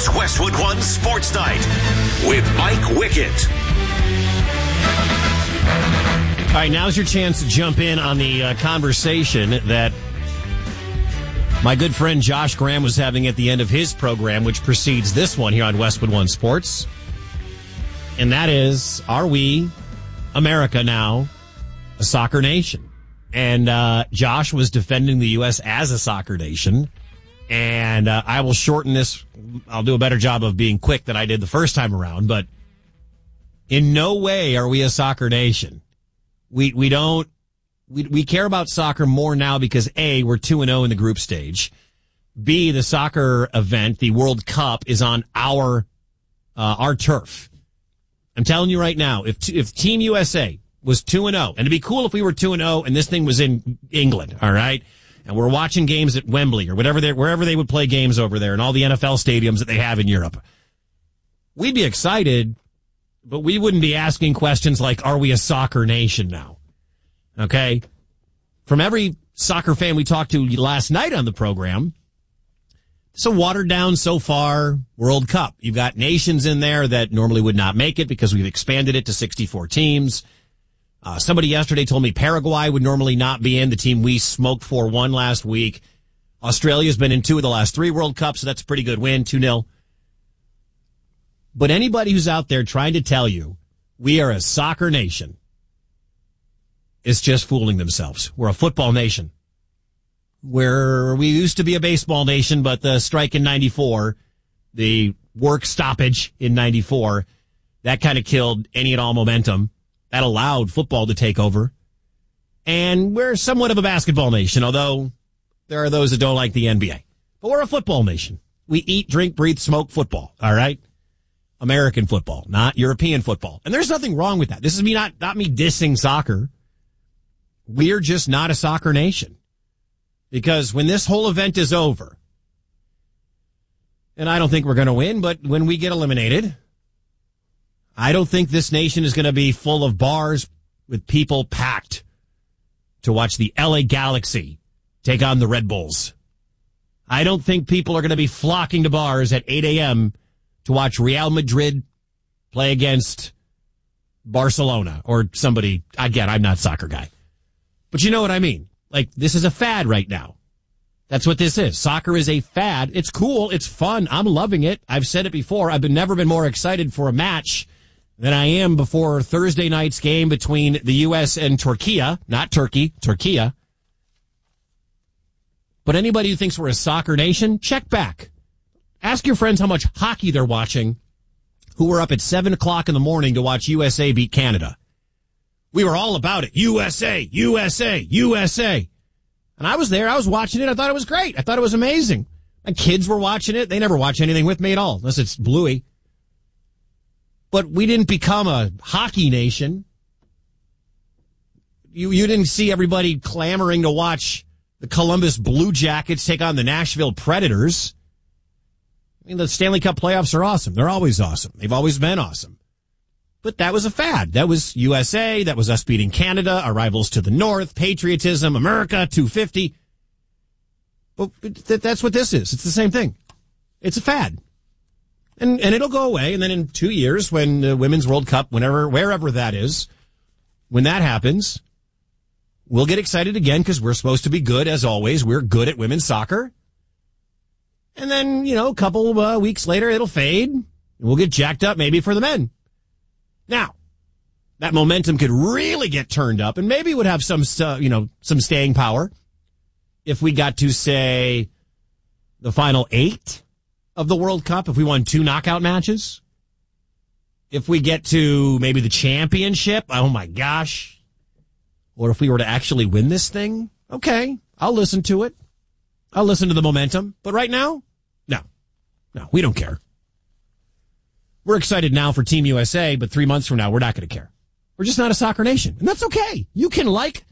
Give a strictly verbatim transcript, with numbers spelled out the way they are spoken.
It's Westwood One Sports Night with Mike Wickett. All right, now's your chance to jump in on the uh, conversation that my good friend Josh Graham was having at the end of his program, which precedes this one here on Westwood One Sports. And that is, are we, America now, a soccer nation? And uh, Josh was defending the U S as a soccer nation. And uh, I will shorten this. I'll do a better job of being quick than I did the first time around. But in no way are we a soccer nation. We we don't we we care about soccer more now because A, we're two and oh in the group stage. B, the soccer event, the World Cup, is on our uh, our turf. I'm telling you right now, if if Team U S A was two and oh, and it'd be cool if we were two and oh and this thing was in England, all right? And we're watching games at Wembley or whatever they wherever they would play games over there and all the N F L stadiums that they have in Europe. We'd be excited. But we wouldn't be asking questions like, are we a soccer nation now? Okay? From every soccer fan we talked to last night on the program, it's a watered down so far World Cup. You've got nations in there that normally would not make it because we've expanded it to sixty-four teams. Uh, somebody yesterday told me Paraguay would normally not be in. The team we smoked four one last week. Australia's been in two of the last three World Cups, so that's a pretty good win, two nil. But anybody who's out there trying to tell you we are a soccer nation is just fooling themselves. We're a football nation. Where we used to be a baseball nation, but the strike in ninety-four, the work stoppage in ninety-four, that kind of killed any and all momentum. That allowed football to take over. And we're somewhat of a basketball nation, although there are those that don't like the N B A. But we're a football nation. We eat, drink, breathe, smoke football, all right? American football, not European football. And there's nothing wrong with that. This is me not, not me dissing soccer. We're just not a soccer nation. Because when this whole event is over, and I don't think we're going to win, but when we get eliminated, I don't think this nation is going to be full of bars with people packed to watch the L A Galaxy take on the Red Bulls. I don't think people are going to be flocking to bars at eight a.m. to watch Real Madrid play against Barcelona or somebody. Again, I'm not a soccer guy. But you know what I mean? Like, this is a fad right now. That's what this is. Soccer is a fad. It's cool. It's fun. I'm loving it. I've said it before. I've been, never been more excited for a match than I am before Thursday night's game between the U S and Turkey. Not Turkey, Turkey. But anybody who thinks we're a soccer nation, check back. Ask your friends how much hockey they're watching who were up at seven o'clock in the morning to watch U S A beat Canada. We were all about it. U S A, U S A, U S A. And I was there. I was watching it. I thought it was great. I thought it was amazing. My kids were watching it. They never watch anything with me at all, unless it's Bluey. But we didn't become a hockey nation. You, you didn't see everybody clamoring to watch the Columbus Blue Jackets take on the Nashville Predators. I mean, the Stanley Cup playoffs are awesome. They're always awesome. They've always been awesome. But that was a fad. That was U S A. That was us beating Canada, our rivals to the north, patriotism, America, two fifty. But th- that's what this is. It's the same thing. It's a fad. And and it'll go away. And then in two years, when the Women's World Cup, whenever, wherever that is, when that happens, we'll get excited again because we're supposed to be good, as always. We're good at women's soccer. And then, you know, a couple uh, weeks later, it'll fade. And we'll get jacked up maybe for the men. Now, that momentum could really get turned up and maybe would have some, uh, you know, some staying power if we got to, say, the final eight of the World Cup, if we won two knockout matches. If we get to maybe the championship, oh my gosh. Or if we were to actually win this thing, okay, I'll listen to it. I'll listen to the momentum. But right now, no. No, we don't care. We're excited now for Team U S A, but three months from now, we're not going to care. We're just not a soccer nation. And that's okay. You can like